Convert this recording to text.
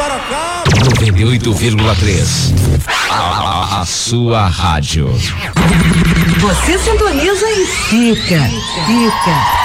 Sorocaba. 98,3. A sua rádio. Você sintoniza e fica.